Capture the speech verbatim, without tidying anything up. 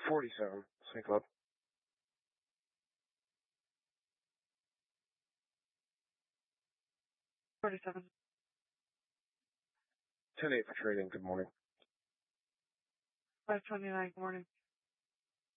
forty-seven, Swing Club. forty-seven. ten eight for trading, good morning. five twenty-nine, good morning.